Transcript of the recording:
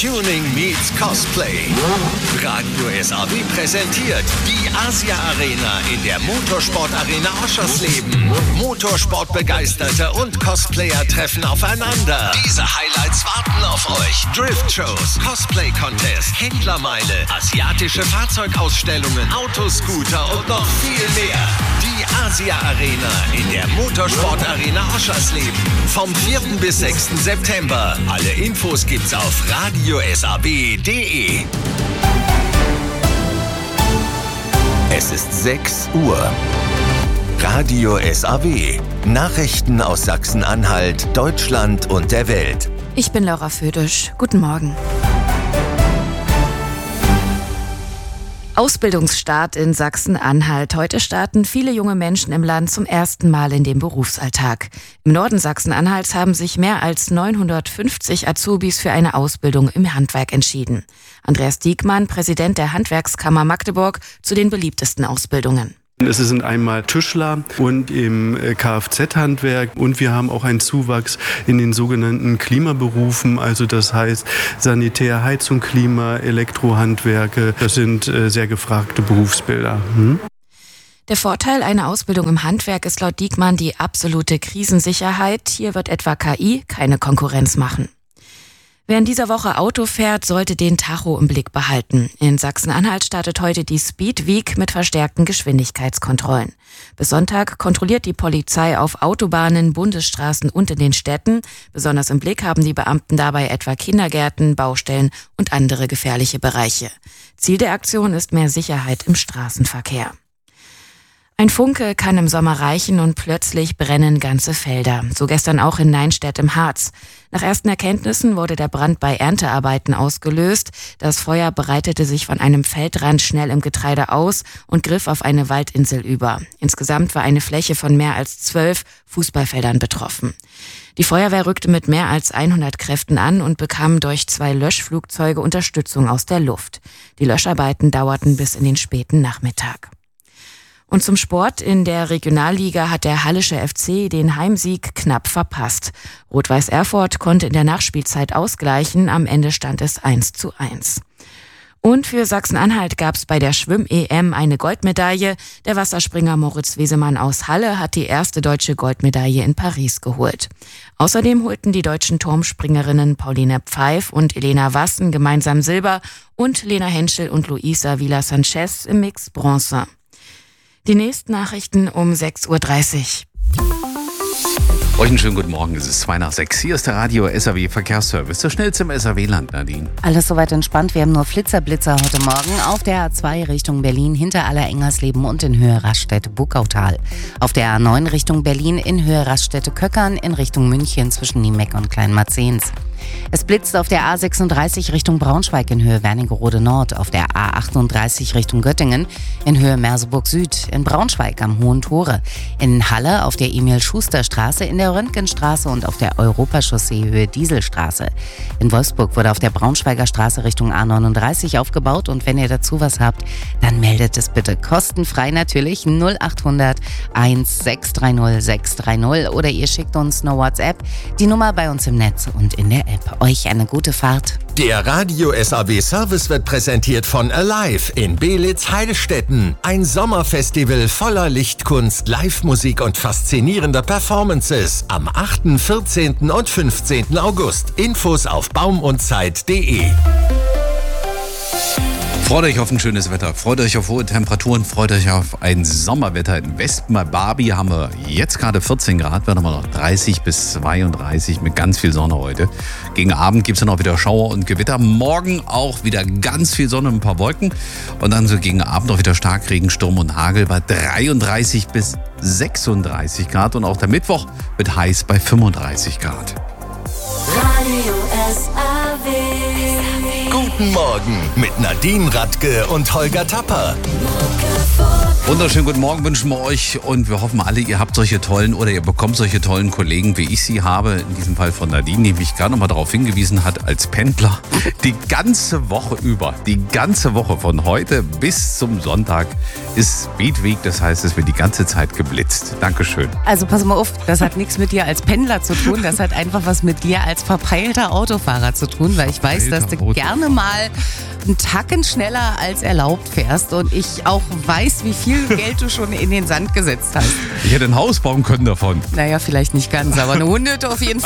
Tuning meets Cosplay. Radio SAW präsentiert die Asia Arena in der Motorsport Arena Oschersleben. Motorsportbegeisterte und Cosplayer treffen aufeinander. Diese Highlights warten auf euch. Drift-Shows, Cosplay-Contest, Händlermeile, asiatische Fahrzeugausstellungen, Autoscooter und noch viel mehr. Die Asia Arena in der Motorsport Arena Oschersleben. Vom 4. bis 6. September. Alle Infos gibt's auf radiosab.de. Es ist 6 Uhr. Radio SAW. Nachrichten aus Sachsen-Anhalt, Deutschland und der Welt. Ich bin Laura Födisch. Guten Morgen. Ausbildungsstart in Sachsen-Anhalt. Heute starten viele junge Menschen im Land zum ersten Mal in den Berufsalltag. Im Norden Sachsen-Anhalts haben sich mehr als 950 Azubis für eine Ausbildung im Handwerk entschieden. Andreas Diekmann, Präsident der Handwerkskammer Magdeburg, zu den beliebtesten Ausbildungen. Es sind einmal Tischler und im Kfz-Handwerk und wir haben auch einen Zuwachs in den sogenannten Klimaberufen, also das heißt Sanitär, Heizung, Klima, Elektrohandwerke. Das sind sehr gefragte Berufsbilder. Der Vorteil einer Ausbildung im Handwerk ist laut Diekmann die absolute Krisensicherheit. Hier wird etwa KI keine Konkurrenz machen. Wer in dieser Woche Auto fährt, sollte den Tacho im Blick behalten. In Sachsen-Anhalt startet heute die Speed Week mit verstärkten Geschwindigkeitskontrollen. Bis Sonntag kontrolliert die Polizei auf Autobahnen, Bundesstraßen und in den Städten. Besonders im Blick haben die Beamten dabei etwa Kindergärten, Baustellen und andere gefährliche Bereiche. Ziel der Aktion ist mehr Sicherheit im Straßenverkehr. Ein Funke kann im Sommer reichen und plötzlich brennen ganze Felder. So gestern auch in Neinstedt im Harz. Nach ersten Erkenntnissen wurde der Brand bei Erntearbeiten ausgelöst. Das Feuer breitete sich von einem Feldrand schnell im Getreide aus und griff auf eine Waldinsel über. Insgesamt war eine Fläche von mehr als 12 Fußballfeldern betroffen. Die Feuerwehr rückte mit mehr als 100 Kräften an und bekam durch 2 Löschflugzeuge Unterstützung aus der Luft. Die Löscharbeiten dauerten bis in den späten Nachmittag. Und zum Sport. In der Regionalliga hat der Hallische FC den Heimsieg knapp verpasst. Rot-Weiß Erfurt konnte in der Nachspielzeit ausgleichen. Am Ende stand es 1:1. Und für Sachsen-Anhalt gab es bei der Schwimm-EM eine Goldmedaille. Der Wasserspringer Moritz Wesemann aus Halle hat die erste deutsche Goldmedaille in Paris geholt. Außerdem holten die deutschen Turmspringerinnen Pauline Pfeif und Elena Wassen gemeinsam Silber und Lena Henschel und Luisa Villa-Sanchez im Mix Bronze. Die nächsten Nachrichten um 6:30 Uhr. Euch einen schönen guten Morgen, es ist 5:02. Hier ist der Radio SAW Verkehrsservice. Der schnellste im SAW-Land, Nadine. Alles soweit entspannt. Wir haben nur Flitzer-Blitzer heute Morgen auf der A2 Richtung Berlin, hinter Aller-Engersleben und in Höhe Raststätte-Buckautal. Auf der A9 Richtung Berlin, in Höhe Raststätte-Köckern, in Richtung München zwischen Niemeck und Kleinmarzens. Es blitzt auf der A36 Richtung Braunschweig in Höhe Wernigerode Nord, auf der A38 Richtung Göttingen in Höhe Merseburg Süd, in Braunschweig am Hohen Tore, in Halle auf der Emil-Schuster-Straße, in der Röntgenstraße und auf der Europachaussee Höhe Dieselstraße. In Wolfsburg wurde auf der Braunschweiger Straße Richtung A39 aufgebaut und wenn ihr dazu was habt, dann meldet es bitte kostenfrei natürlich 0800 1630 630 oder ihr schickt uns eine WhatsApp, die Nummer bei uns im Netz und in der App. Euch eine gute Fahrt. Der Radio SAW Service wird präsentiert von Alive in Beelitz-Heilstätten. Ein Sommerfestival voller Lichtkunst, Live-Musik und faszinierender Performances. Am 8., 14. und 15. August. Infos auf baumundzeit.de. Freut euch auf ein schönes Wetter, freut euch auf hohe Temperaturen, freut euch auf ein Sommerwetter. In Wespen bei Barbie haben wir jetzt gerade 14 Grad, werden aber noch 30 bis 32 mit ganz viel Sonne heute. Gegen Abend gibt es dann auch wieder Schauer und Gewitter. Morgen auch wieder ganz viel Sonne und ein paar Wolken. Und dann so gegen Abend auch wieder Starkregen, Sturm und Hagel bei 33 bis 36 Grad. Und auch der Mittwoch wird heiß bei 35 Grad. Radio SAW. Guten Morgen mit Nadine Radke und Holger Tapper. Wunderschönen guten Morgen wünschen wir euch und wir hoffen alle, ihr habt solche tollen oder ihr bekommt solche tollen Kollegen, wie ich sie habe. In diesem Fall von Nadine, die mich gerade noch mal darauf hingewiesen hat, als Pendler die ganze Woche über, die ganze Woche von heute bis zum Sonntag ist Speed Week. Das heißt, es wird die ganze Zeit geblitzt. Dankeschön. Also pass mal auf, das hat nichts mit dir als Pendler zu tun, das hat einfach was mit dir als verpeilter Autofahrer zu tun, weil ich weiß, dass du gerne mal einen Tacken schneller als erlaubt fährst und ich auch weiß, wie viel Geld du schon in den Sand gesetzt hast. Ich hätte ein Haus bauen können davon. Naja, vielleicht nicht ganz, aber eine Hundehütte auf jeden Fall.